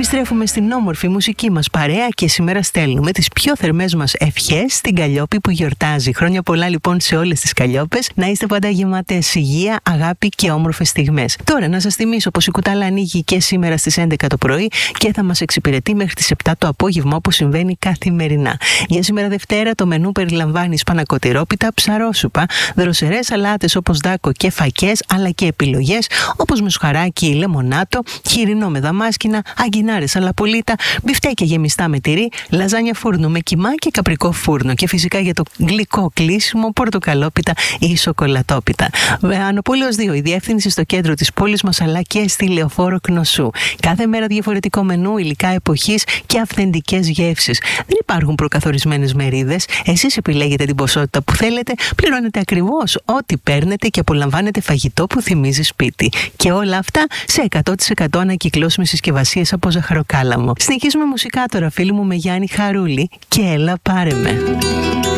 Επιστρέφουμε στην όμορφη μουσική μας παρέα και σήμερα στέλνουμε τις πιο θερμές μας ευχές στην Καλλιόπη που γιορτάζει. Χρόνια πολλά λοιπόν σε όλες τις Καλλιόπες. Να είστε πάντα γεμάτες υγεία, αγάπη και όμορφες στιγμές. Τώρα να σας θυμίσω πως η κουτάλα ανοίγει και σήμερα στις 11 το πρωί και θα μας εξυπηρετεί μέχρι τις 7 το απόγευμα, όπως συμβαίνει καθημερινά. Για σήμερα Δευτέρα το μενού περιλαμβάνει σπανακοτηρόπιτα, ψαρόσουπα, δροσερές σαλάτες όπως δάκο και φακές, αλλά και επιλογές όπως μουσχαράκι, λεμονάτο, χοιρινό με δαμάσκηνα, αγκινάρες αλαπολίτα, μπιφτέκια γεμιστά με τυρί, λαζάνια φούρνου με κιμά και καπρικό φούρνο. Και φυσικά για το γλυκό κλείσιμο, πορτοκαλόπιτα ή σοκολατόπιτα. Ανοπόλεως 2, η διεύθυνση στο κέντρο της πόλης μας, αλλά και στη Λεωφόρο Κνωσού. Κάθε μέρα διαφορετικό μενού, υλικά εποχής και αυθεντικές γεύσεις. Δεν υπάρχουν προκαθορισμένες μερίδες. Εσείς επιλέγετε την ποσότητα που θέλετε, πληρώνετε ακριβώς ό,τι παίρνετε και απολαμβάνετε φαγητό που θυμίζει σπίτι. Και όλα αυτά σε 100% ανακυκλώσιμες συσκευασίες από ζαχαροκάλαμο. Συνεχίζουμε μουσικά τώρα, φίλοι μου, με Γιάννη Χαρούλη και έλα πάρε με.